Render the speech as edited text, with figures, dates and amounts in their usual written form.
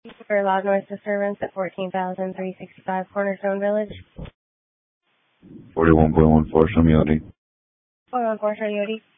For loud noise disturbance at 14,365 Cornerstone Village. 41.14, show me OD. 41.4, show you OD.